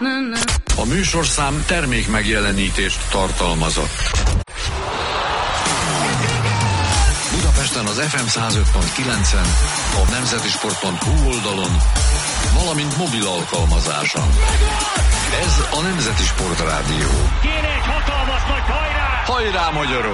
A műsorszám termék megjelenítést tartalmazott. Budapesten az FM 105.9-en, a nemzetisport.hu oldalon, valamint mobil alkalmazáson. Ez a Nemzeti Sport Rádió. Kéne egy hatalmas nagy hajrá! Hajrá, magyarok!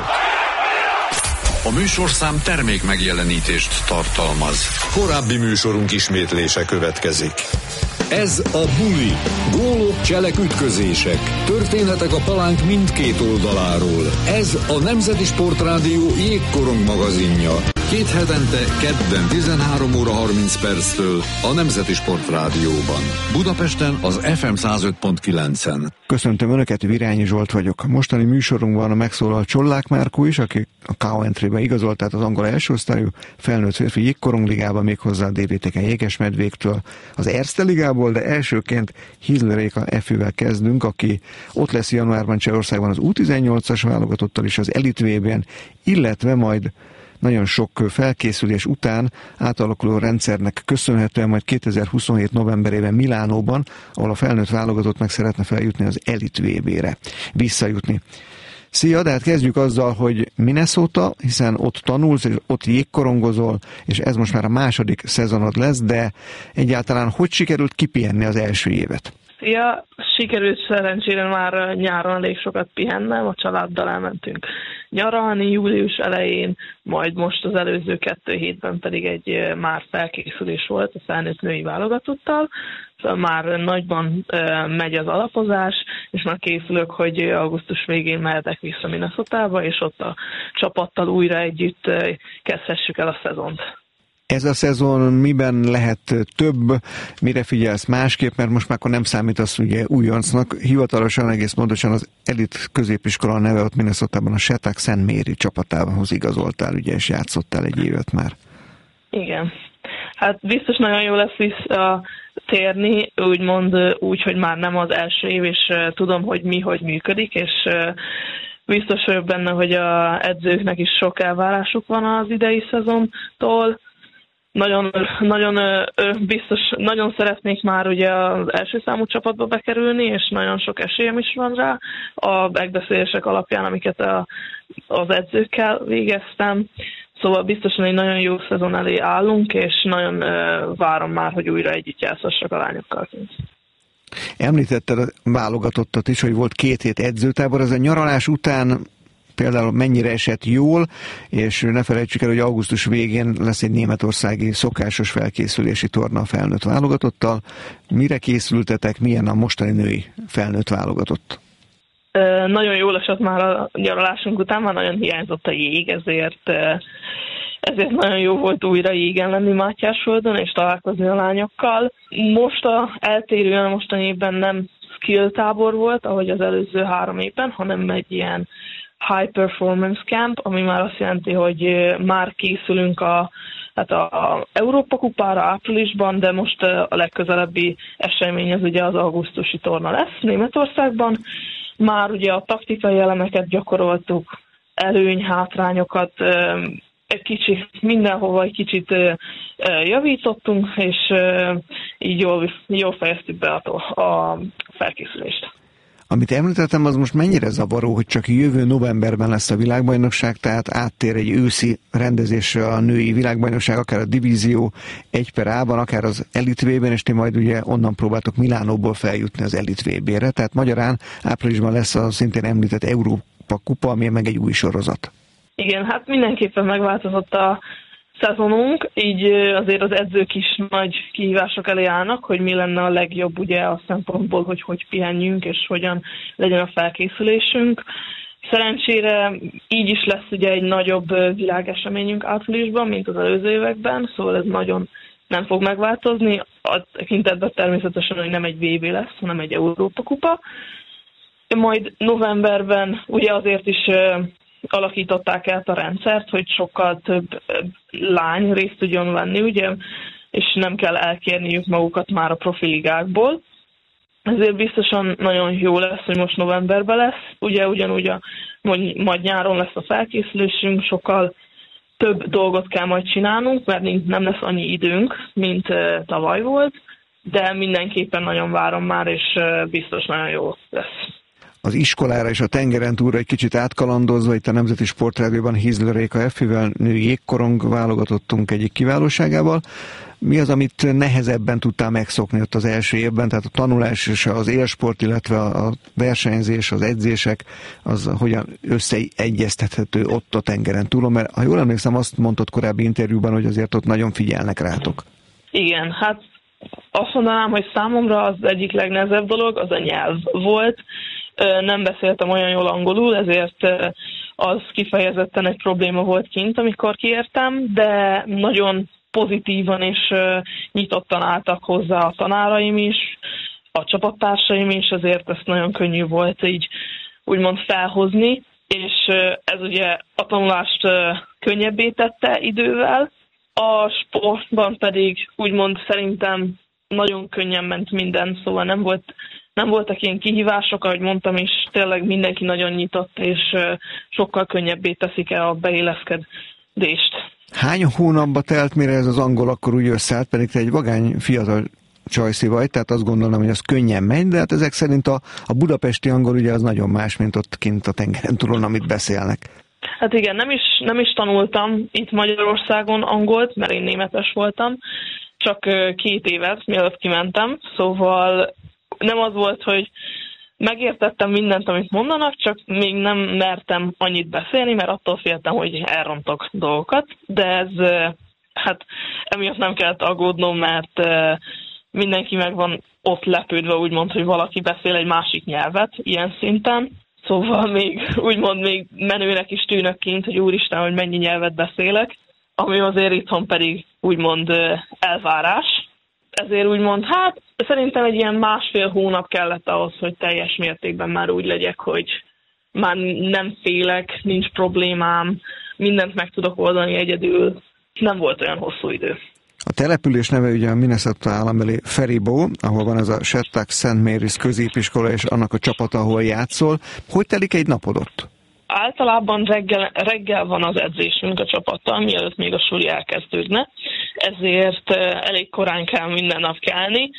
A műsorszám termék megjelenítést tartalmaz. Korábbi műsorunk ismétlése következik. Ez a Buli. Gólok, cselek, ütközések. Történetek a palánk mindkét oldaláról. Ez a Nemzeti Sport Rádió jégkorong magazinja. 2 hetente, kedden 13 óra 30 perctől a Nemzeti Sport Rádióban. Budapesten az FM 105.9-en. Köszöntöm Önöket, Virányi Zsolt vagyok. A mostani műsorunkban megszólal Csollák Márkó is, aki a KO Entry-be igazolt, tehát az angol első osztályú felnőtt férfi jégkorongligában, méghozzá a DVTK Jégesmedvéktől, az Erste ligából, de elsőként Hizleréka Efűvel kezdünk, aki ott lesz januárban Csehországban az U18-as válogatottal is az Elite VB-n, illetve majd nagyon sok felkészülés után átalakuló rendszernek köszönhetően majd 2027 novemberében Milánóban, ahol a felnőtt válogatott meg szeretne feljutni az Elite VB-re, visszajutni. Szia, de hát kezdjük azzal, hogy Minnesota, hiszen ott tanulsz, és ott jégkorongozol, és ez most már a második szezonod lesz, de egyáltalán hogy sikerült kipihenni az első évet? Szia, sikerült szerencsére már nyáron elég sokat pihennem, a családdal elmentünk nyaralni július elején, majd most az előző 2 hétben pedig egy már felkészülés volt a felnőtt női válogatottal, szóval már nagyban megy az alapozás, és már készülök, hogy augusztus végén mehetek vissza Minnesotába, és ott a csapattal újra együtt kezdhessük el a szezont. Ez a szezon miben lehet több, mire figyelsz másképp, mert most már akkor nem számítasz ugye újoncnak, hivatalosan egész pontosan az Elit középiskola neve ott Minnesotában a Shetak Szent Mary csapatához igazoltál, ugye, és játszottál egy évet már. Igen. Hát biztos nagyon jó lesz visszatérni, úgymond úgy, hogy már nem az első év, és tudom, hogy működik, és biztos vagyok benne, hogy az edzőknek is sok elvárásuk van az idei szezontól. Nagyon szeretnék már ugye az első számú csapatba bekerülni, és nagyon sok esélyem is van rá a megbeszélések alapján, amiket az edzőkkel végeztem. Szóval biztosan egy nagyon jó szezon elé állunk, és nagyon várom már, hogy újra együtt játszhassak a lányokkal. Említetted a válogatottat is, hogy volt 2 hét edzőtábor, ez a nyaralás után például mennyire esett jól, és ne felejtsük el, hogy augusztus végén lesz egy németországi szokásos felkészülési torna a felnőtt válogatottal. Mire készültetek, milyen a mostani női felnőtt válogatott? Nagyon jól esett már a nyaralásunk után, már nagyon hiányzott a jég, ezért nagyon jó volt újra jégen lenni Mátyásföldön, és találkozni a lányokkal. Most eltérően a mostani évben nem skill tábor volt, ahogy az előző 3 évben, hanem egy ilyen high performance camp, ami már azt jelenti, hogy már készülünk a Európa kupára áprilisban, de most a legközelebbi esemény az ugye az augusztusi torna lesz Németországban. Már ugye a taktikai elemeket gyakoroltuk, előny, hátrányokat, mindenhova egy kicsit javítottunk, és így jól fejeztük be a felkészülést. Amit említettem, az most mennyire zavaró, hogy csak jövő novemberben lesz a világbajnokság, tehát áttér egy őszi rendezésre a női világbajnokság, akár a Divízió 1/A-ban, akár az Elite VB-ben, és ti majd ugye onnan próbáltok Milánóból feljutni az Elite VB-re, tehát magyarán áprilisban lesz a szintén említett Európa kupa, ami meg egy új sorozat. Igen, hát mindenképpen megváltozott a szezonunk, így azért az edzők is nagy kihívások elé állnak, hogy mi lenne a legjobb ugye a szempontból, hogy pihenjünk, és hogyan legyen a felkészülésünk. Szerencsére így is lesz ugye egy nagyobb világeseményünk áprilisban, mint az előző években, szóval ez nagyon nem fog megváltozni. A tekintetben természetesen, hogy nem egy VB lesz, hanem egy Európa kupa. Majd novemberben ugye azért is alakították át a rendszert, hogy sokkal több lány részt tudjon venni, ugye, és nem kell elkérniük magukat már a profiligákból. Ezért biztosan nagyon jó lesz, hogy most novemberben lesz. Ugye ugyanúgy majd nyáron lesz a felkészülésünk, sokkal több dolgot kell majd csinálnunk, mert nem lesz annyi időnk, mint tavaly volt. de mindenképpen nagyon várom már, és biztos nagyon jó lesz. Az iskolára és a tengeren túlra egy kicsit átkalandozva, itt a Nemzeti Sportrádióban Hizler Réka Effivel női jégkorong válogatottunk egyik kiválóságával. Mi az, amit nehezebben tudtál megszokni ott az első évben, tehát a tanulás és az élsport, illetve a versenyzés, az edzések, az hogyan összeegyeztethető ott a tengeren túlon, mert ha jól emlékszem, azt mondtad korábbi interjúban, hogy azért ott nagyon figyelnek rátok. Igen, hát azt mondanám, hogy számomra az egyik legnehezebb dolog az a nyelv volt. Nem beszéltem olyan jól angolul, ezért az kifejezetten egy probléma volt kint, amikor kiértem, de nagyon pozitívan és nyitottan álltak hozzá a tanáraim is, a csapattársaim is, ezért ezt nagyon könnyű volt így úgymond felhozni, és ez ugye a tanulást könnyebbé tette idővel. A sportban pedig úgymond szerintem nagyon könnyen ment minden, szóval nem voltak ilyen kihívások, ahogy mondtam is, tényleg mindenki nagyon nyitott, és sokkal könnyebbé teszik el a beilleszkedést. Hány hónapba telt, mire ez az angol akkor úgy összeállt, pedig te egy vagány fiatal csajszi vagy, tehát azt gondolom, hogy az könnyen megy, de hát ezek szerint a budapesti angol ugye az nagyon más, mint ott kint a tengeren túlon, amit beszélnek. Hát igen, nem is tanultam itt Magyarországon angolt, mert én németes voltam, csak 2 évet, mielőtt kimentem, szóval nem az volt, hogy megértettem mindent, amit mondanak, csak még nem mertem annyit beszélni, mert attól féltem, hogy elrontok dolgokat, de ez, hát emiatt nem kellett aggódnom, mert mindenki meg van ott lepődve, úgymond, hogy valaki beszél egy másik nyelvet ilyen szinten, szóval még menőnek is tűnök kint, hogy úristen, hogy mennyi nyelvet beszélek, ami azért itthon pedig úgymond elvárás. Ezért úgymond, hát szerintem egy ilyen 1,5 hónap kellett ahhoz, hogy teljes mértékben már úgy legyek, hogy már nem félek, nincs problémám, mindent meg tudok oldani egyedül. Nem volt olyan hosszú idő. A település neve ugye a Minnesota állambeli Faribault, ahol van ez a Shattuck St. Mary's középiskola, és annak a csapata, ahol játszol. Hogy telik egy napod ott? Általában reggel van az edzésünk a csapattal, mielőtt még a suli elkezdődne, ezért elég korán kell minden nap kelni.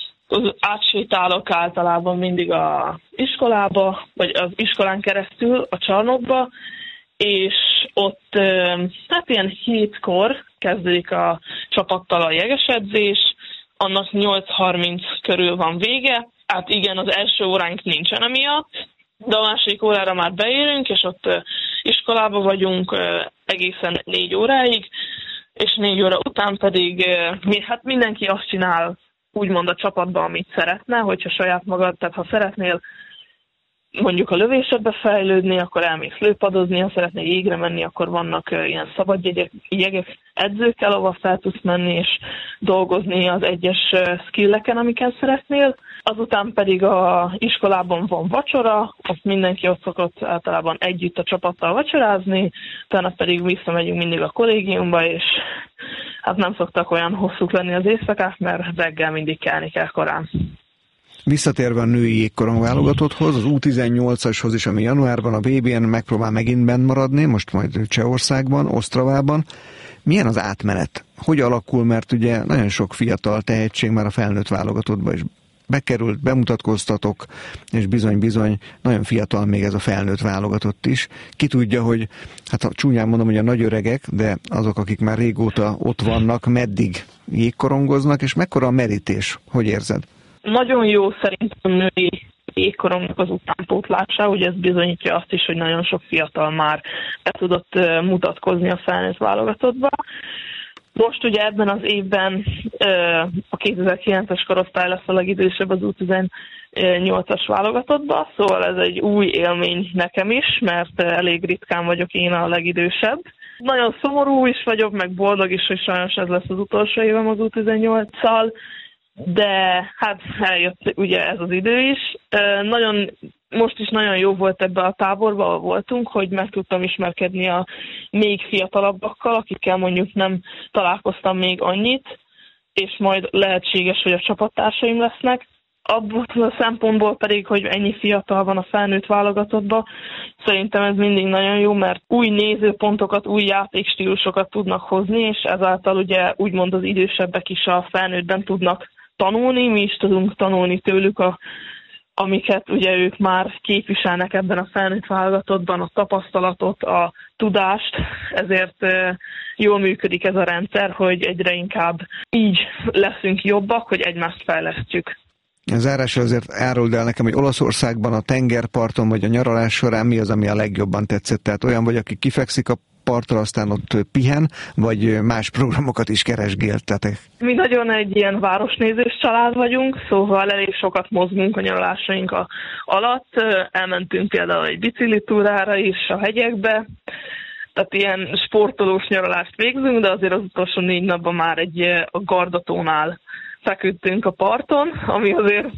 Átsétálok általában mindig az iskolába, vagy az iskolán keresztül a csarnokba, és ott hát ilyen 7-kor kezdődik a csapattal a jegesedzés, annak 8:30 körül van vége. Hát igen, az első óránk nincsen emiatt, de a második órára már beérünk, és ott iskolában vagyunk egészen 4 óráig, és 4 óra után pedig hát mindenki azt csinál, úgymond a csapatban, amit szeretne, hogyha saját magad, tehát ha szeretnél mondjuk a lövésedbe fejlődni, akkor elmész lőpadozni, ha szeretnél jégre menni, akkor vannak ilyen szabad jegek edzőkkel, ahol fel tudsz menni és dolgozni az egyes skilleken, amiket szeretnél. Azután pedig a iskolában van vacsora, ott mindenki ott szokott általában együtt a csapattal vacsorázni, utána pedig visszamegyünk mindig a kollégiumba, és hát nem szoktak olyan hosszúk lenni az éjszakák, mert reggel mindig kelni kell korán. Visszatérve a női jégkorong válogatotthoz, az U18-ashoz is, ami januárban a VB-n megpróbál megint benn maradni, most majd Csehországban, Ostravában. Milyen az átmenet? Hogy alakul, mert ugye nagyon sok fiatal tehetség már a felnőtt válogatottba is bekerült, bemutatkoztatok, és bizony-bizony nagyon fiatal még ez a felnőtt válogatott is. Ki tudja, hogy, hát csúnyán mondom, hogy a nagy öregek, de azok, akik már régóta ott vannak, meddig jégkorongoznak, és mekkora a merítés? Hogy érzed? Nagyon jó szerintem a női jégkorongnak az utánpótlása, ugye ez bizonyítja azt is, hogy nagyon sok fiatal már be tudott mutatkozni a felnőtt válogatottba. Most ugye ebben az évben a 2009-es korosztály lesz a legidősebb az U18-as válogatottba, szóval ez egy új élmény nekem is, mert elég ritkán vagyok én a legidősebb. Nagyon szomorú is vagyok, meg boldog is, hogy sajnos ez lesz az utolsó évem az U18-szal, de hát eljött ugye ez az idő is. Most is nagyon jó volt ebbe a táborba, ahol voltunk, hogy meg tudtam ismerkedni a még fiatalabbakkal, akikkel mondjuk nem találkoztam még annyit, és majd lehetséges, hogy a csapattársaim lesznek. Abból a szempontból pedig, hogy ennyi fiatal van a felnőtt válogatottban, szerintem ez mindig nagyon jó, mert új nézőpontokat, új játékstílusokat tudnak hozni, és ezáltal ugye úgymond az idősebbek is a felnőttben tudnak tanulni, mi is tudunk tanulni tőlük, amiket ugye ők már képviselnek ebben a felnőtt válogatottban, a tapasztalatot, a tudást, ezért jól működik ez a rendszer, hogy egyre inkább így leszünk jobbak, hogy egymást fejlesztjük. Zárásra azért áruld el nekem, hogy Olaszországban a tengerparton vagy a nyaralás során mi az, ami a legjobban tetszett? Tehát olyan vagy, aki kifekszik a partra, aztán ott pihen, vagy más programokat is keresgéltetek? Mi nagyon egy ilyen városnézős család vagyunk, szóval elég sokat mozgunk a nyaralásaink alatt. Elmentünk például egy biciklitúrára is a hegyekbe, tehát ilyen sportolós nyaralást végzünk, de azért az utolsó 4 napban már a Gardatónál feküdtünk a parton, ami azért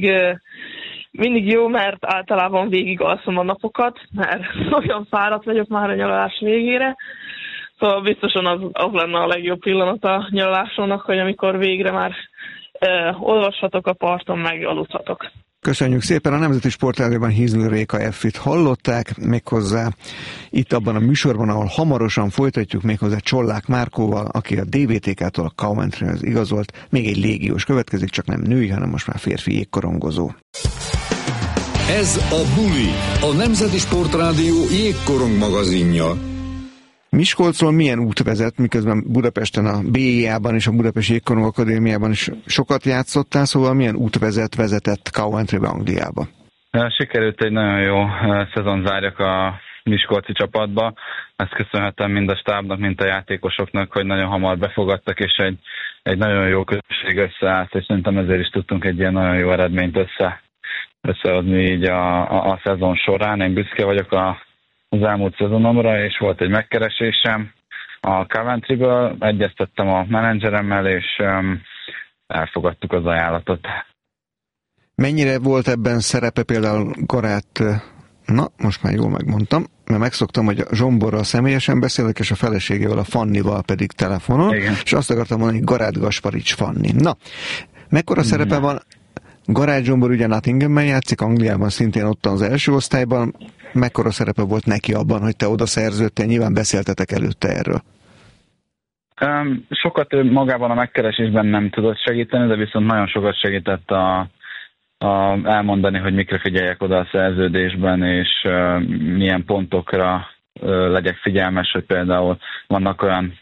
mindig jó, mert általában végig alszom a napokat, mert olyan fáradt vagyok már a nyaralás végére. Szóval biztosan az lenne a legjobb pillanat a nyaralásomnak, hogy amikor végre már olvashatok a parton, meg aludhatok. Köszönjük szépen! A Nemzeti Sportrádióban Hízlő Réka F-it hallották, méghozzá itt abban a műsorban, ahol hamarosan folytatjuk, méghozzá Csollák Márkóval, aki a DVTK-tól a Coventryhez igazolt. Még egy légiós következik, csak nem női, hanem most már férfi jégkorongozó. Ez a Buli, a Nemzeti Sportrádió jégkorong magazinja. Miskolcról milyen út vezet, miközben Budapesten a BIA-ban és a Budapesti Jégkorong Akadémiában is sokat játszottál, szóval milyen út vezetett Coventrybe, Angliába? Sikerült egy nagyon jó szezon zárjak a miskolci csapatba. Ezt köszönhetem mind a stábnak, mind a játékosoknak, hogy nagyon hamar befogadtak, és egy nagyon jó közösség összeállt, és szerintem ezért is tudtunk egy ilyen nagyon jó eredményt összehozni így a szezon során. Én büszke vagyok az elmúlt szezonomra, és volt egy megkeresésem a Coventryből, egyeztettem a menedzseremmel, és elfogadtuk az ajánlatot. Mennyire volt ebben szerepe például Garát, most már jól megmondtam, mert megszoktam, hogy a Zsomborral személyesen beszélek, és a feleségével, a Fannival pedig telefonon, igen. És azt akartam mondani, hogy Garát Gasparics Fanni. Na, mekkora szerepe van? Garát Zsombor ugye Nottinghamben játszik, Angliában szintén ott az első osztályban. Mekkora szerepe volt neki abban, hogy te oda szerződtél? Nyilván beszéltetek előtte erről. Sokat magában a megkeresésben nem tudott segíteni, de viszont nagyon sokat segített elmondani, hogy mikre figyeljek oda a szerződésben, és milyen pontokra legyek figyelmes, hogy például vannak olyan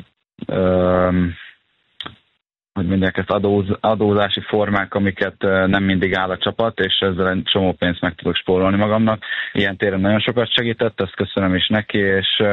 hogy mondják, ezt adózási formák, amiket nem mindig áll a csapat, és ezzel egy csomó pénzt meg tudok spórolni magamnak. Ilyen téren nagyon sokat segített, ezt köszönöm is neki, és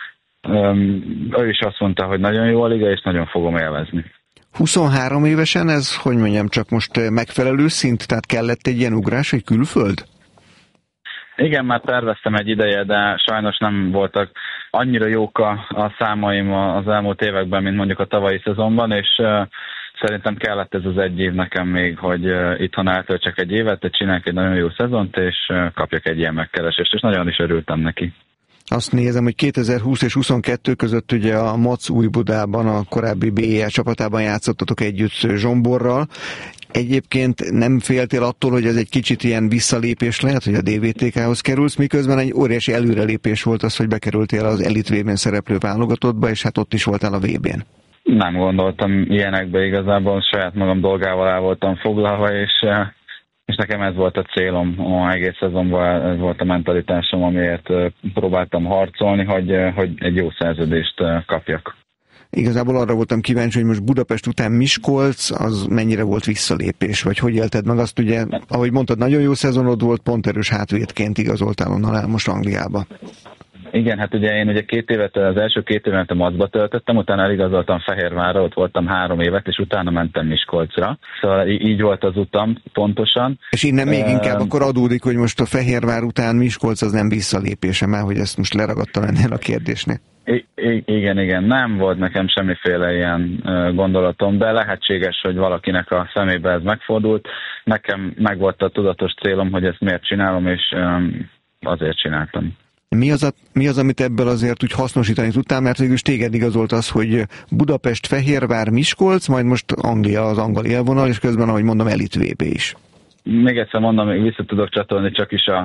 ő is azt mondta, hogy nagyon jó a liga, és nagyon fogom élvezni. 23 évesen ez, hogy mondjam, csak most megfelelő szint, tehát kellett egy ilyen ugrás, egy külföld? Igen, már terveztem egy ideje, de sajnos nem voltak annyira jók a számaim az elmúlt években, mint mondjuk a tavalyi szezonban, és szerintem kellett ez az egy év nekem még, hogy itthon eltöltsek egy évet, csinálják egy nagyon jó szezont, és kapjak egy ilyen megkeresést, és nagyon is örültem neki. Azt nézem, hogy 2020 és 22 között ugye a MOC Újbudában, a korábbi BIA csapatában játszottatok együtt Zsomborral. Egyébként nem féltél attól, hogy ez egy kicsit ilyen visszalépés lehet, hogy a DVTK-hoz kerülsz, miközben egy óriási előrelépés volt az, hogy bekerültél az Elite VB-n szereplő válogatottba, és hát ott is voltál a VB-n. Nem gondoltam ilyenekbe igazából, saját magam dolgával el voltam foglalva, és nekem ez volt a célom egész szezonban, ez volt a mentalitásom, amiért próbáltam harcolni, hogy egy jó szerződést kapjak. Igazából arra voltam kíváncsi, hogy most Budapest után Miskolc, az mennyire volt visszalépés, vagy hogy élted meg azt, ugye, ahogy mondtad, nagyon jó szezonod volt, pont erős hátvédként igazoltál onnan el most Angliába. Igen, hát ugye én ugye az első 2 évet a MAC-ba töltöttem, utána eligazoltam Fehérvárra, ott voltam 3 évet, és utána mentem Miskolcra. Szóval így volt az utam pontosan. És innen még inkább akkor adódik, hogy most a Fehérvár után Miskolc az nem visszalépése, már hogy ezt most leragadtam ennél a kérdésnél. Igen, nem volt nekem semmiféle ilyen gondolatom, de lehetséges, hogy valakinek a szemébe ez megfordult. Nekem meg volt a tudatos célom, hogy ezt miért csinálom, és azért csináltam. Mi az, amit ebből azért úgy hasznosítani tudtál, mert végülis téged igazolt az, hogy Budapest, Fehérvár, Miskolc, majd most Anglia az angol élvonal, és közben, ahogy mondom, Elite VB is. Még egyszer mondom, még vissza tudok csatolni csak is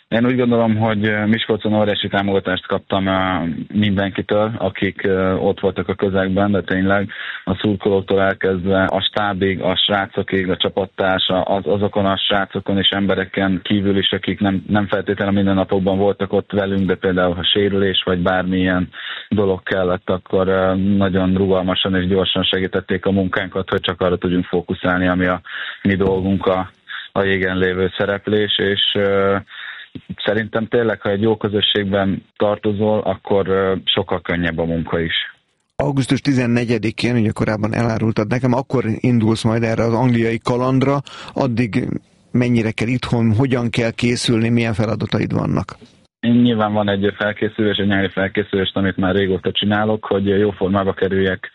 Én úgy gondolom, hogy Miskolcon óriási támogatást kaptam mindenkitől, akik ott voltak a közegben, de tényleg a szurkolóktól elkezdve a stábig, a srácokig, a csapattársa, azokon a srácokon és embereken kívül is, akik nem feltétlenül minden napokban voltak ott velünk, de például ha sérülés vagy bármilyen dolog kellett, akkor nagyon rugalmasan és gyorsan segítették a munkánkat, hogy csak arra tudjunk fókuszálni, ami a mi dolgunk, a jégen lévő szereplés, és szerintem tényleg, ha egy jó közösségben tartozol, akkor sokkal könnyebb a munka is. Augusztus 14-én, ugye korábban elárultad nekem, akkor indulsz majd erre az angliai kalandra, addig mennyire kell itthon, hogyan kell készülni, milyen feladataid vannak? Nyilván van egy felkészülés, egy nyári felkészülés, amit már régóta csinálok, hogy jó formába kerüljek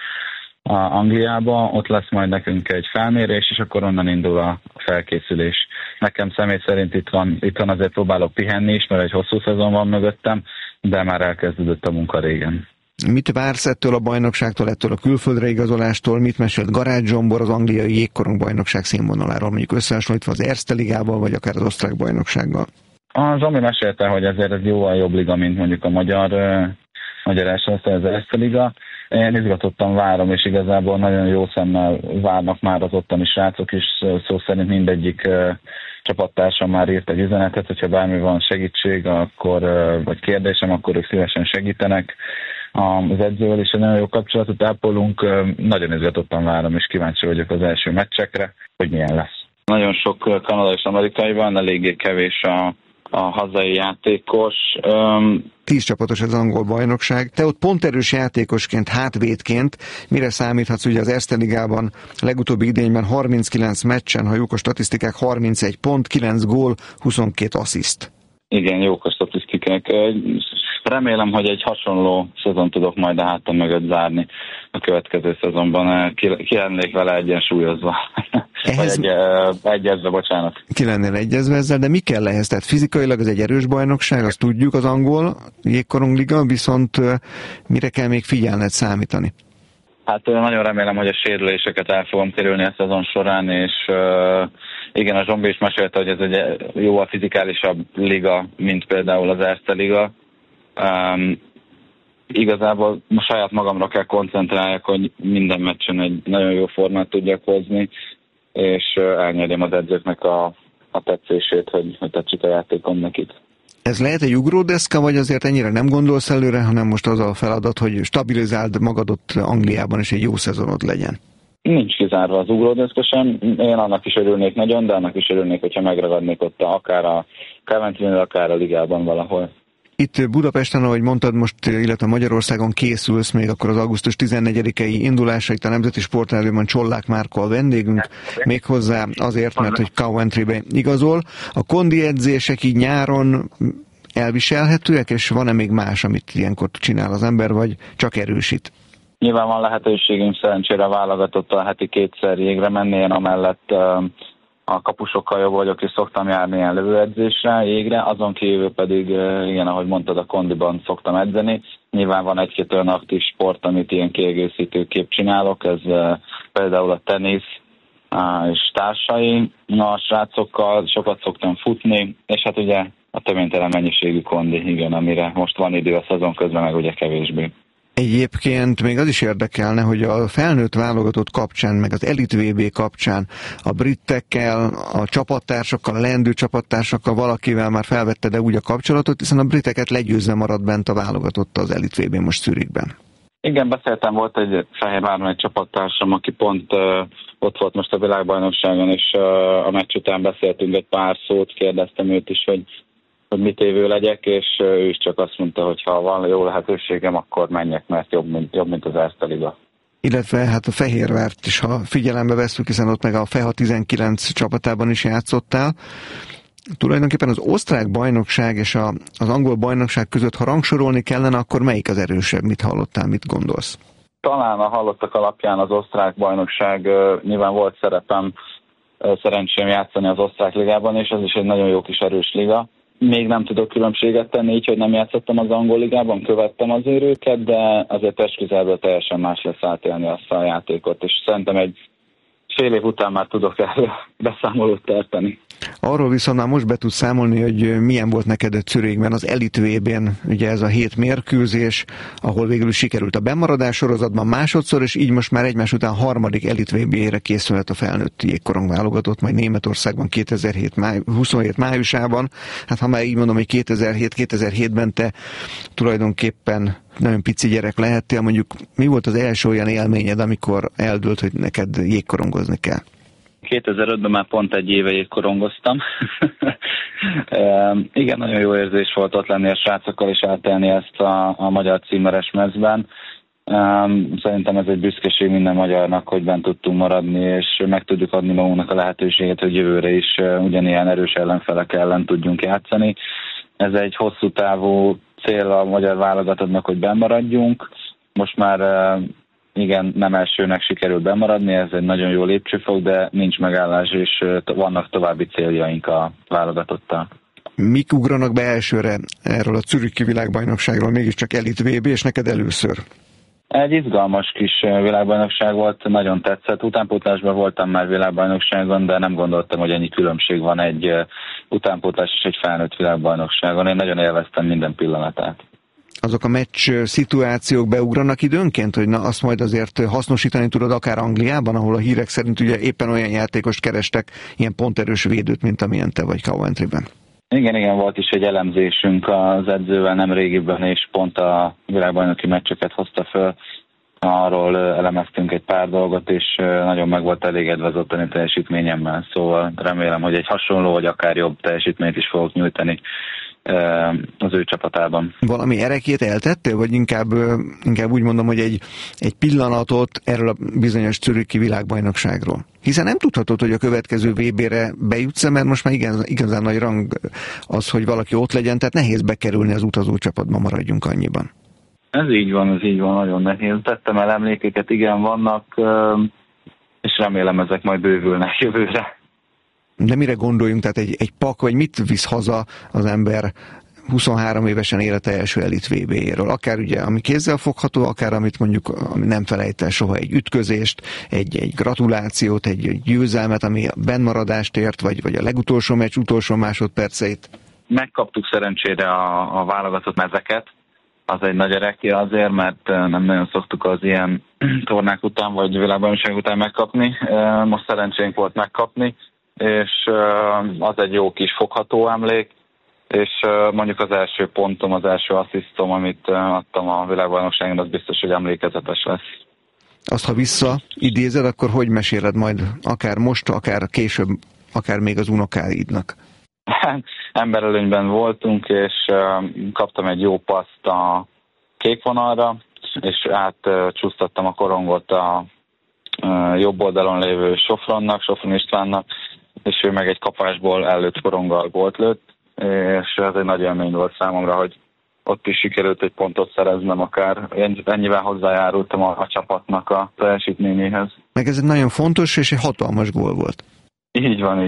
Angliába, ott lesz majd nekünk egy felmérés, és akkor onnan indul a felkészülés. Nekem személy szerint itt azért próbálok pihenni is, mert egy hosszú szezon van mögöttem, de már elkezdődött a munka régen. Mit vársz ettől a bajnokságtól, ettől a külföldre igazolástól? Mit mesélt Garázs Zsombor az angliai jégkorong bajnokság színvonaláról, mondjuk összehasonlítva az Erste ligával, vagy akár az osztrák bajnoksággal? Az Zsombi mesélte, hogy ezért ez jóval jobb liga, mint mondjuk a magyar első osztály, az Erste liga. Én izgatottan várom, és igazából nagyon jó szemmel várnak már az ottani srácok is, szó szerint mindegyik csapattársam már írt egy üzenetet, hogyha bármi van segítség, akkor, vagy kérdésem, akkor ők szívesen segítenek. Az edzővel is egy nagyon jó kapcsolatot ápolunk, nagyon izgatottan várom, és kíváncsi vagyok az első meccsekre, hogy milyen lesz. Nagyon sok kanadai és amerikai van, eléggé kevés a hazai játékos. 10 csapatos az angol bajnokság. Te ott ponterős játékosként, hátvédként mire számíthatsz? Ugye az Erste ligában legutóbbi idényben 39 meccsen, ha jók a statisztikák, 31 pont, 9 gól, 22 assziszt. Igen, jók a statisztikák. Remélem, hogy egy hasonló szezon tudok majd a hátam mögött zárni a következő szezonban. Ki lennék vele egyensúlyozva. Vagy egyezve, bocsánat. Ki lennél egyezve ezzel, de mi kell ehhez? Tehát fizikailag ez egy erős bajnokság, azt tudjuk, az angol jégkorongliga, viszont mire kell még figyelned, számítani? Hát nagyon remélem, hogy a sérüléseket el fogom kerülni a szezon során, és igen, a Zsombi is mesélte, hogy ez egy jóval fizikálisabb liga, mint például az Erste liga. Igazából saját magamra kell koncentráljak, hogy minden meccsen egy nagyon jó formát tudjak hozni, és elnyerjem az edzőknek a tetszését, hogy tetszik a játékom nekik. Ez lehet egy ugródeszka, vagy azért ennyire nem gondolsz előre, hanem most az a feladat, hogy stabilizáld magad ott Angliában, és egy jó szezonod legyen? Nincs kizárva az ugródeszka sem. Én annak is örülnék nagyon, de annak is örülnék, hogyha megragadnék ott akár a Coventry-nél, akár a ligában valahol. Itt Budapesten, ahogy mondtad most, illetve Magyarországon készülsz még akkor az augusztus 14-i indulásra, itt a Nemzeti Sportrádióban Csollák Márko a vendégünk, méghozzá azért, mert hogy Coventrybe igazol. A kondi edzések így nyáron elviselhetőek, és van-e még más, amit ilyenkor csinál az ember, vagy csak erősít? Nyilván van lehetőségünk szerencsére válogatottan heti 2-szer jégre menni, én amellett a kapusokkal jobb vagyok, és szoktam járni ilyen lövőedzésre, jégre, azon kívül pedig, igen, ahogy mondtad, a kondiban szoktam edzeni. Nyilván van egy-két olyan aktív sport, amit ilyen kiegészítőképp csinálok, ez például a tenisz és társai. A srácokkal sokat szoktam futni, és hát ugye a töménytelen mennyiségű kondi, igen, amire most van idő a szezon közben, meg ugye kevésbé. Egyébként még az is érdekelne, hogy a felnőtt válogatott kapcsán, meg az Elite VB kapcsán a britekkel, a csapattársakkal, a leendő csapattársakkal valakivel már felvette de úgy a kapcsolatot, hiszen a briteket legyőzve maradt bent a válogatott az Elite VB most Zürichben. Igen, beszéltem, volt egy Fehérváron egy csapattársam, aki pont ott volt most a világbajnokságon, és a meccs után beszéltünk egy pár szót, kérdeztem őt is, hogy mit évő legyek, és ő is csak azt mondta, hogy ha van jó lehetőségem, akkor menjek, mert jobb, mint az Erste liga. Illetve hát a Fehérvárt is, ha figyelembe veszünk, hiszen ott meg a FEHA 19 csapatában is játszottál. Tulajdonképpen az osztrák bajnokság és az angol bajnokság között, ha rangsorolni kellene, akkor melyik az erősebb? Mit hallottál, mit gondolsz? Talán a hallottak alapján az osztrák bajnokság, nyilván volt szerencsém játszani az osztrák ligában, és ez is egy nagyon jó kis erős liga. Még nem tudok különbséget tenni, így, hogy nem játszottam az angol ligában, követtem azért őket, de azért testközelből teljesen más lesz átélni azt a játékot, és szerintem egy fél év után már tudok erről beszámolót tartani. Arról viszont már most be tudsz számolni, hogy milyen volt neked Zürichben az Elite VB-n, ugye ez a 7 mérkőzés, ahol végül is sikerült a bemaradás sorozatban másodszor, és így most már egymás után harmadik Elite VB-re készülhet a felnőtt jégkorong válogatott, majd Németországban 27 májusában. Hát ha már így mondom, hogy 2007-ben te tulajdonképpen nagyon pici gyerek lehettél, mondjuk mi volt az első olyan élményed, amikor eldőlt, hogy neked jégkorongozni kell? 2005-ben már pont egy éve jégkorongoztam. Igen, nagyon jó érzés volt ott lenni a srácokkal és átelni ezt a magyar címeres mezben. Szerintem ez egy büszkeség minden magyarnak, hogy bent tudtunk maradni, és meg tudjuk adni magunknak a lehetőséget, hogy jövőre is ugyanilyen erős ellenfelek ellen tudjunk játszani. Ez egy hosszú távú cél a magyar válogatottnak, hogy bemaradjunk. Most már igen, nem elsőnek sikerül bemaradni, ez egy nagyon jó lépcsőfok, de nincs megállás, és vannak további céljaink a válogatottal. Mik ugranak be elsőre erről a zürichi világbajnokságról, mégiscsak Elite VB, és neked először? Egy izgalmas kis világbajnokság volt, nagyon tetszett. Utánpótlásban voltam már világbajnokságon, de nem gondoltam, hogy ennyi különbség van egy utánpótlás és egy felnőtt világbajnokságon. Én nagyon élveztem minden pillanatát. Azok a meccs szituációk beugranak időnként, hogy na azt majd azért hasznosítani tudod akár Angliában, ahol a hírek szerint ugye éppen olyan játékost kerestek, ilyen ponterős védőt, mint amilyen te vagy Coventryben. Igen, volt is egy elemzésünk az edzővel nem régiben, és pont a világbajnoki meccseket hozta föl. Arról elemeztünk egy pár dolgot, és nagyon meg volt elégedve az ottani teljesítményemmel, szóval remélem, hogy egy hasonló, vagy akár jobb teljesítményt is fogok nyújtani az ő csapatában. Valami erekét eltettél, vagy inkább úgy mondom, hogy egy pillanatot erről a bizonyos zürichi világbajnokságról? Hiszen nem tudhatod, hogy a következő VB-re bejutsz, mert most már igazán nagy rang az, hogy valaki ott legyen, tehát nehéz bekerülni az utazó csapatba, maradjunk annyiban. Ez így van, nagyon nehéz. Tettem el emlékeket, igen, vannak, és remélem ezek majd bővülnek jövőre. De mire gondoljunk, tehát egy pak, vagy mit visz haza az ember 23 évesen élete első Elite VB-jéről? Akár ugye, ami kézzel fogható, akár amit mondjuk ami nem felejt el soha, egy ütközést, egy gratulációt, egy győzelmet, ami a bennmaradást ért, vagy a legutolsó meccs utolsó másodperceit. Megkaptuk szerencsére a válogatott mezeket. Az egy nagy erekje azért, mert nem nagyon szoktuk az ilyen tornák után, vagy világbajnokság után megkapni. Most szerencsénk volt megkapni, és az egy jó kis fogható emlék, és mondjuk az első pontom, az első asszisztom, amit adtam a világbajnokságon, az biztos, hogy emlékezetes lesz. Azt, ha visszaidézed, akkor hogy meséled majd akár most, akár később, akár még az unokáidnak? Emberelőnyben voltunk, és kaptam egy jó paszt a kék vonalra, és átcsúsztattam a korongot a jobb oldalon lévő Sofron Istvánnak, és ő meg egy kapásból előtt koronggal gólt lőtt, és ez egy nagy élmény volt számomra, hogy ott is sikerült egy pontot szereznem, akár ennyivel hozzájárultam a csapatnak a teljesítményéhez. Meg ez egy nagyon fontos és egy hatalmas gól volt. Így van.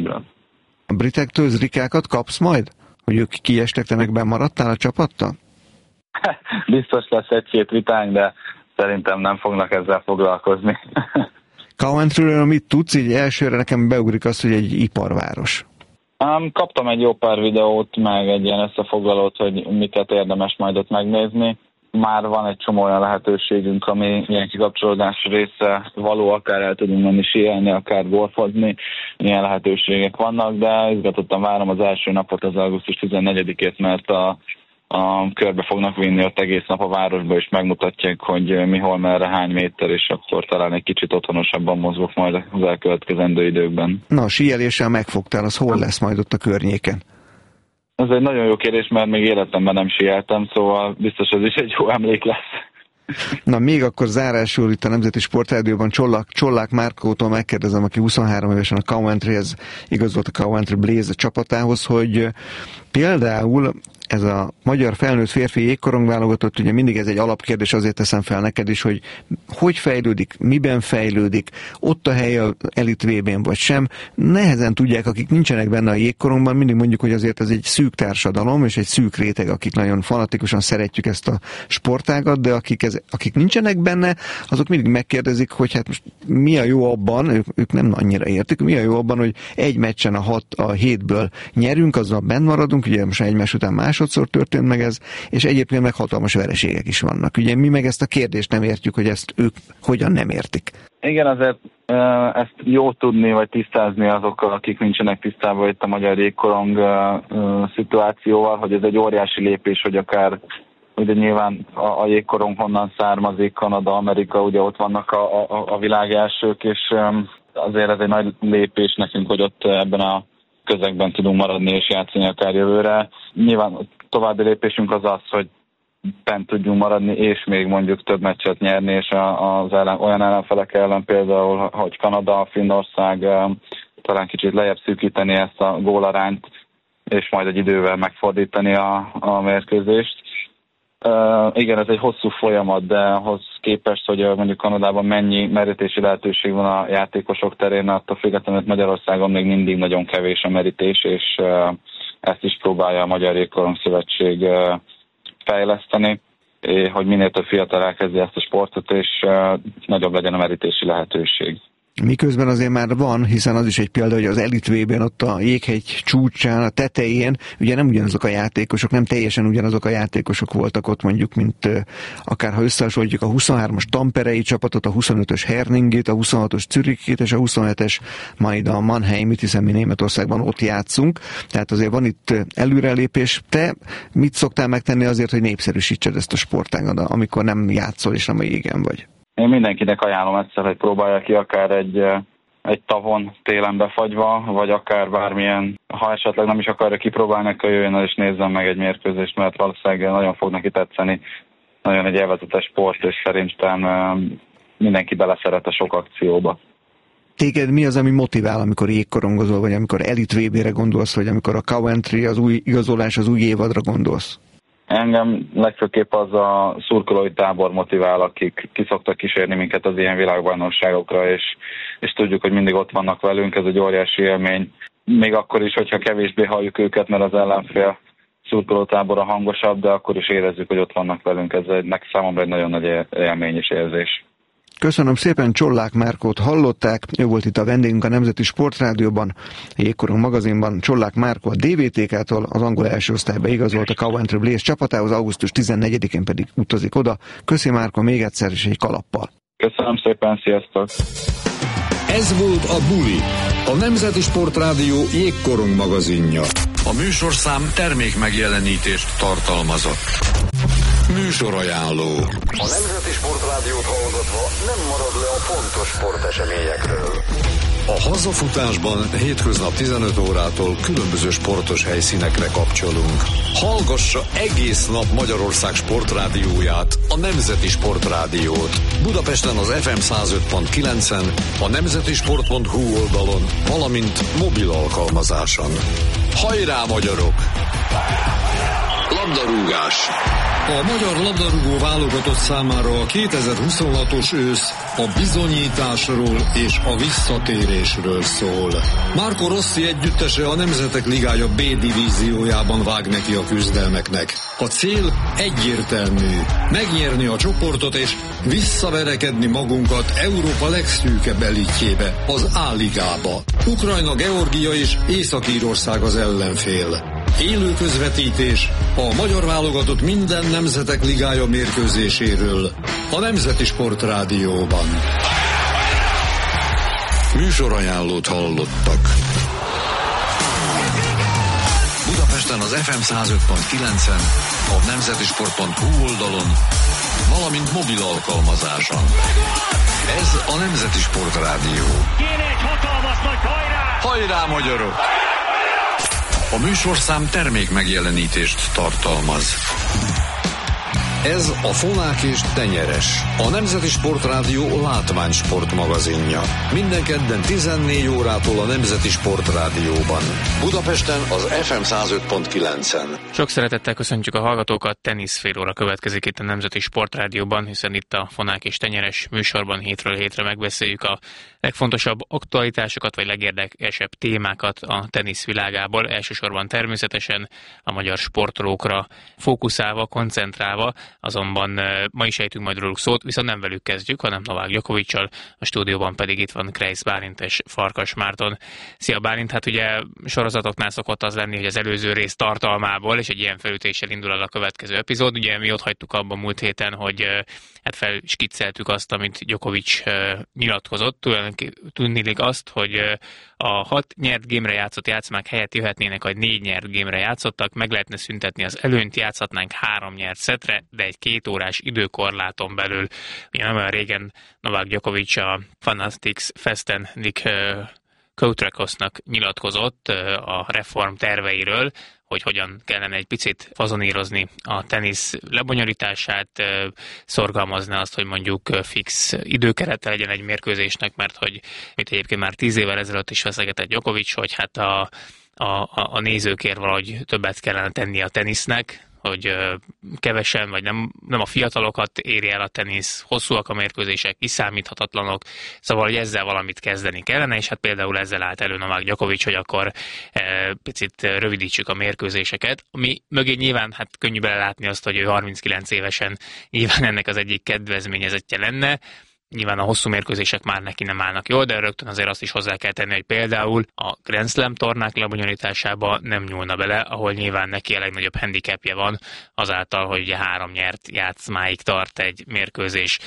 A britektől zrikákat kapsz majd? Hogy ők kiestek, te meg bemaradtál a csapattal? Biztos lesz egy-két vitánk, de szerintem nem fognak ezzel foglalkozni. Coventryről mit tudsz? Így elsőre nekem beugrik az, hogy egy iparváros. Kaptam egy jó pár videót, meg egy ilyen összefoglalót, hogy miket érdemes majd ott megnézni. Már van egy csomó olyan lehetőségünk, ami ilyen kikapcsolódás része való, akár el tudunk menni síelni, akár golfozni, ilyen lehetőségek vannak, de izgatottan várom az első napot, az augusztus 14-ét, mert körbe fognak vinni ott egész nap a városba, és megmutatják, hogy mi, hol, merre, hány méter, és akkor talán egy kicsit otthonosabban mozgok majd az elkövetkezendő időkben. Na, a síeléssel megfogtál, az hol lesz majd ott a környéken? Ez egy nagyon jó kérdés, mert még életemben nem síeltem, szóval biztos ez is egy jó emlék lesz. Na, még akkor zárásul itt a Nemzeti Sportrádióban Csollák Márkótól megkérdezem, aki 23 évesen a Coventryhez igazolt, a Coventry Blaze csapatához, hogy például ez a magyar felnőtt férfi jégkorong válogatott, ugye mindig ez egy alapkérdés, azért teszem fel neked is, hogy fejlődik, miben fejlődik, ott a helye az elit VB-n vagy sem. Nehezen tudják, akik nincsenek benne a jégkorongban, mindig mondjuk, hogy azért ez egy szűk társadalom, és egy szűk réteg, akik nagyon fanatikusan szeretjük ezt a sportágat, de akik nincsenek benne, azok mindig megkérdezik, hogy hát most mi a jó abban, ők nem annyira értik, mi a jó abban, hogy egy meccsen a 7-ből nyerünk, azzal benn maradunk, ugye most egymás után másodszor történt meg ez, és egyébként meg hatalmas vereségek is vannak. Ugye mi meg ezt a kérdést nem értjük, hogy ezt ők hogyan nem értik. Igen, azért ezt jó tudni, vagy tisztázni azokkal, akik nincsenek tisztában itt a magyar jégkorong szituációval, hogy ez egy óriási lépés, hogy akár ugye nyilván a jégkorong honnan származik, Kanada, Amerika, ugye ott vannak a világ elsők, és azért ez egy nagy lépés nekünk, hogy ott ebben a közegben tudunk maradni és játszani akár jövőre. Nyilván további lépésünk az, hogy bent tudjunk maradni, és még mondjuk több meccset nyerni, és olyan ellenfelek ellen például, hogy Kanada, Finnország talán kicsit lejjebb szűkíteni ezt a gólarányt, és majd egy idővel megfordítani a mérkőzést. Igen, ez egy hosszú folyamat, de ahhoz képest, hogy mondjuk Kanadában mennyi merítési lehetőség van a játékosok terén, attól függetlenül Magyarországon még mindig nagyon kevés a merítés, és ezt is próbálja a Magyar Jégkorong Szövetség fejleszteni, hogy minél több fiatal elkezdi ezt a sportot, és nagyobb legyen a merítési lehetőség. Miközben azért már van, hiszen az is egy példa, hogy az Elit VB-n ott a jéghegy csúcsán, a tetején, ugye nem ugyanazok a játékosok, nem teljesen ugyanazok a játékosok voltak ott mondjuk, mint akár ha összehasonlítjuk a 23-as tamperei csapatot, a 25-ös Herningét, a 26-os Zürichét és a 27-es majd a Mannheimit, hiszen mi Németországban ott játszunk, tehát azért van itt előrelépés. Te mit szoktál megtenni azért, hogy népszerűsítsed ezt a sportágat, amikor nem játszol és nem a jégen vagy? Én mindenkinek ajánlom egyszer, hogy próbálja ki akár egy tavon télen befagyva, vagy akár bármilyen, ha esetleg nem is akarja kipróbálni, akkor jöjjön el és nézzen meg egy mérkőzést, mert valószínűleg nagyon fog neki tetszeni. Nagyon egy élvezetes sport, és szerintem mindenki beleszeret a sok akcióba. Téged mi az, ami motivál, amikor jégkorongozol, vagy amikor Elit VB-re gondolsz, vagy amikor a Coventry, az új igazolás, az új évadra gondolsz? Engem legfőképp az a szurkolói tábor motivál, akik ki szoktak kísérni minket az ilyen világbajnokságokra, és tudjuk, hogy mindig ott vannak velünk, ez egy óriási élmény. Még akkor is, hogyha kevésbé halljuk őket, mert az ellenfél szurkolótábora hangosabb, de akkor is érezzük, hogy ott vannak velünk. Ez számomra egy nagyon nagy élmény és érzés. Köszönöm szépen, Csollák Márkót hallották, ő volt itt a vendégünk a Nemzeti Sportrádióban, a Jégkorong magazinban. Csollák Márkó a DVTK-tól az angol első osztályba igazolt a Coventry Blaze csapatához, augusztus 14-én pedig utazik oda. Köszi Márkó még egyszer is egy kalappal. Köszönöm szépen, sziasztok! Ez volt a Buli, a Nemzeti Sportrádió Jégkorong magazinja. A műsorszám termék megjelenítést tartalmazott. Műsorajánló. A Nemzeti Sportrádiót hallgatva nem marad le a fontos sporteseményekről. A hazafutásban hétköznap 15 órától különböző sportos helyszínekre kapcsolunk. Hallgassa egész nap Magyarország sportrádióját, a Nemzeti Sportrádiót. Budapesten az FM 105.9-en, a nemzetisport.hu oldalon, valamint mobil alkalmazáson. Hajrá, magyarok! Labdarúgás. A magyar labdarúgó válogatott számára a 2026-os ősz a bizonyításról és a visszatérésről szól. Marco Rossi együttese a Nemzetek Ligája B divíziójában vág neki a küzdelmeknek. A cél egyértelmű: megnyerni a csoportot és visszaverekedni magunkat Európa legszűkebb elitjébe, az A-ligába. Ukrajna, Georgia és Észak-Írország az ellenfél. Élő közvetítés a magyar válogatott minden Nemzetek Ligája mérkőzéséről a Nemzeti Sportrádióban. Műsorajánlót hallottak. Budapesten az FM 105.9-en, a nemzetisport.hu oldalon, valamint mobil alkalmazáson. Ez a Nemzeti Sportrádió. Kéne egy hatalmas nagy hajrá! Hajrá, magyarok! A műsorszám termék megjelenítést tartalmaz. Ez a Fonák és Tenyeres, a Nemzeti Sportrádió látványsport magazinja. Minden kedden 14 órától a Nemzeti Sportrádióban. Budapesten az FM 105.9-en. Sok szeretettel köszöntjük a hallgatókat, tenisz fél óra következik itt a Nemzeti Sportrádióban, hiszen itt a Fonák és Tenyeres műsorban hétről hétre megbeszéljük a legfontosabb aktualitásokat, vagy legérdekesebb témákat a tenisz világából, elsősorban természetesen a magyar sportolókra fókuszálva, koncentrálva, azonban ma is ejtünk majd róluk szót, viszont nem velük kezdjük, hanem Novák Djokoviccal, a stúdióban pedig itt van Kreisz Bálint és Farkas Márton. Szia Bálint, hát ugye sorozatoknál szokott az lenni, hogy az előző rész tartalmából, és egy ilyen felütéssel indul el a következő epizód. Ugye mi ott hagytuk abban múlt héten, hogy hát felskicceltük azt, amit Djokovic nyilatkozott, tudniillik azt, hogy a 6 nyert gémre játszott játszmák helyett jöhetnének, hogy 4 nyert gémre játszottak, meg lehetne szüntetni az előnyt, játszhatnánk 3 nyert szetre, de egy 2 órás időkorláton belül. Ugye nem olyan régen Novák Djokovic a Fanatics Festen Nick Koutrakosnak nyilatkozott a reform terveiről, hogy hogyan kellene egy picit fazonírozni a tenisz lebonyolítását, szorgalmazna azt, hogy mondjuk fix időkerete legyen egy mérkőzésnek, mert hogy mit egyébként már 10 évvel ezelőtt is feszegetett Djokovic, hogy hát a nézőkért valahogy többet kellene tenni a tenisznek, hogy kevesen, vagy nem a fiatalokat éri el a tenisz, hosszúak a mérkőzések, kiszámíthatatlanok, szóval, hogy ezzel valamit kezdeni kellene, és hát például ezzel állt elő Novák Djokovic, hogy akkor picit rövidítsük a mérkőzéseket, ami mögé nyilván hát könnyű belelátni azt, hogy ő 39 évesen nyilván ennek az egyik kedvezményezettje lenne. Nyilván a hosszú mérkőzések már neki nem állnak jól, de rögtön azért azt is hozzá kell tenni, hogy például a Grand Slam tornák lebonyolításába nem nyúlna bele, ahol nyilván neki a legnagyobb handicapje van, azáltal, hogy ugye 3 nyert játszmáig tart egy mérkőzés.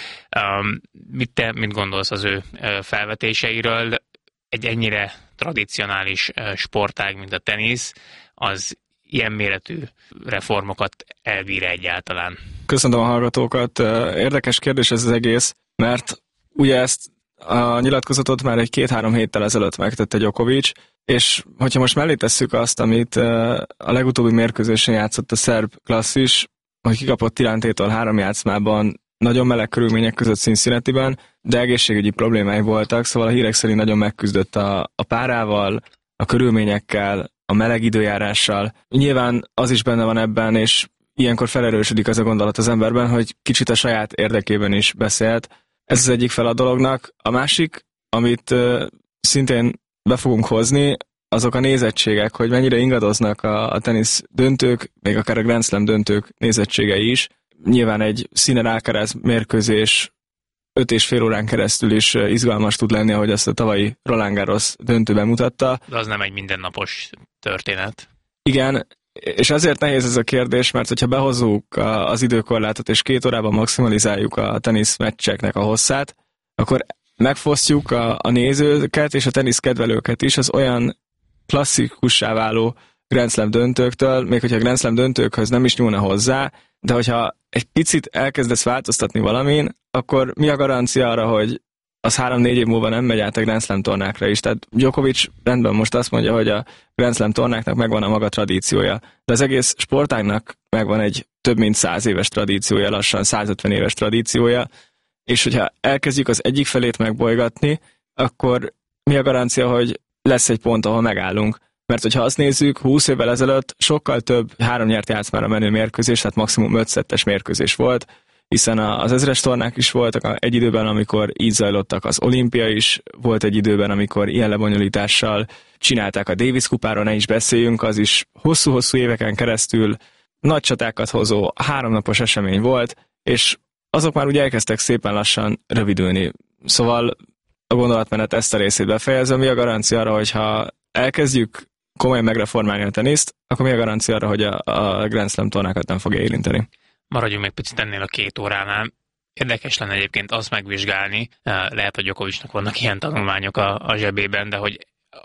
Mit gondolsz az ő felvetéseiről? Egy ennyire tradicionális sportág, mint a tenisz, az ilyen méretű reformokat elbír egyáltalán? Köszönöm a hallgatókat. Érdekes kérdés ez az egész, mert ugye ezt a nyilatkozatot már egy 2-3 héttel ezelőtt megtette Djokovic, és hogyha most mellé tesszük azt, amit a legutóbbi mérkőzésen játszott a szerb klasszis, hogy kikapott Tirántétól 3 játszmában, nagyon meleg körülmények között Cincinnatiben, de egészségügyi problémái voltak, szóval a hírek szerint nagyon megküzdött a párával, a körülményekkel, a meleg időjárással. Nyilván az is benne van ebben, és ilyenkor felerősödik az a gondolat az emberben, hogy kicsit a saját érdekében is beszélt. Ez az egyik fel a dolognak. A másik, amit szintén be fogunk hozni, azok a nézettségek, hogy mennyire ingadoznak a tenisz döntők, még akár a Grand Slam döntők nézettségei is. Nyilván egy Sinner Alcaraz mérkőzés 5,5 órán keresztül is izgalmas tud lenni, ahogy ezt a tavalyi Roland Garros döntőben mutatta. De az nem egy mindennapos történet. Igen, és ezért nehéz ez a kérdés, mert hogyha behozzuk az időkorlátot, és 2 órában maximalizáljuk a tenisz meccseknek a hosszát, akkor megfosztjuk a nézőket és a tenisz kedvelőket is az olyan klasszikussá váló Grand Slam döntőktől, még hogyha a Grand Slam döntőkhöz nem is nyúlna hozzá, de hogyha egy picit elkezdesz változtatni valamin, akkor mi a garancia arra, hogy az 3-4 év múlva nem megy át a Grand Slam tornákra is. Tehát Djokovic rendben most azt mondja, hogy a Grand Slam tornáknak megvan a maga tradíciója, de az egész sportágnak megvan egy több mint 100 éves tradíciója, lassan 150 éves tradíciója, és hogyha elkezdjük az egyik felét megbolygatni, akkor mi a garancia, hogy lesz egy pont, ahol megállunk. Mert hogyha azt nézzük, 20 évvel ezelőtt sokkal több 3 nyert játszmára menő mérkőzés, tehát maximum 5 szettes mérkőzés volt, hiszen az ezres tornák is voltak egy időben, amikor így zajlottak, az olimpia is volt egy időben, amikor ilyen lebonyolítással csinálták a Davis kupáról, ne is beszéljünk, az is hosszú-hosszú éveken keresztül nagy csatákat hozó 3 napos esemény volt, és azok már ugye elkezdtek szépen lassan rövidülni. Szóval a gondolatmenet ezt a részét befejezve, mi a garancia arra, hogyha elkezdjük komolyan megreformálni a teniszt, akkor mi a garancia arra, hogy a Grand Slam tornákat nem fogja érinteni? Maradjunk még picit ennél a 2 óránál. Érdekes lenne egyébként azt megvizsgálni, lehet, hogy Djokovicnak vannak ilyen tanulmányok a zsebében, de hogy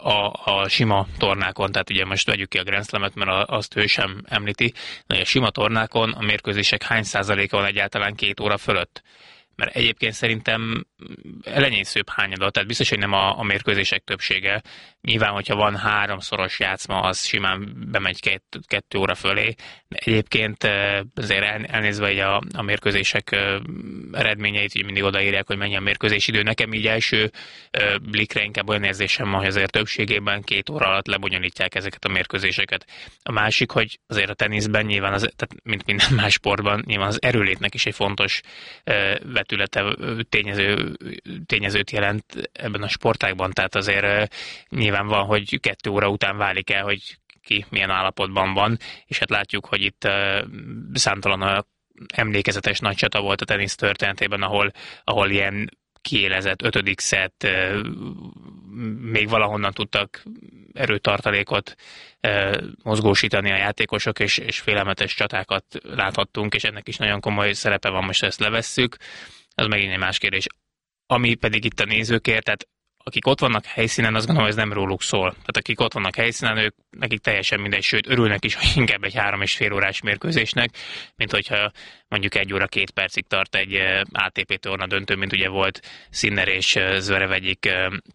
a sima tornákon, tehát ugye most vegyük ki a Grand Slamet, mert azt ő sem említi, de a sima tornákon a mérkőzések hány százaléka van egyáltalán 2 óra fölött? mert egyébként szerintem elenyészőbb hányada, tehát biztos, hogy nem a mérkőzések többsége. Nyilván, hogyha van 3-szoros játszma, az simán bemegy 2 óra fölé, de egyébként azért elnézve így a mérkőzések eredményeit, így mindig odaírják, hogy mennyi a mérkőzésidő. Nekem így első blikre inkább olyan érzésem van, hogy azért többségében 2 óra alatt lebonyolítják ezeket a mérkőzéseket. A másik, hogy azért a teniszben nyilván, tehát mint minden más sportban, nyilván az erőlétnek is egy fontos vetülete, tényezőt jelent ebben a sportágban, tehát azért nyilván van, hogy 2 óra után válik el, hogy ki milyen állapotban van, és hát látjuk, hogy itt számtalan emlékezetes nagy csata volt a tenisz történetében, ahol ilyen kiélezett 5. szett, még valahonnan tudtak erőtartalékot mozgósítani a játékosok, és félelmetes csatákat láthattunk, és ennek is nagyon komoly szerepe van, most ezt levesszük. Ez megint egy más kérdés. Ami pedig itt a nézőkért, tehát akik ott vannak helyszínen, azt gondolom, hogy ez nem róluk szól. Tehát akik ott vannak helyszínen, nekik teljesen mindegy, sőt örülnek is, hogy inkább egy 3,5 órás mérkőzésnek, mint hogyha mondjuk 1 óra 2 percig tart egy ATP torna döntő, mint ugye volt Sinner és Zverev egyik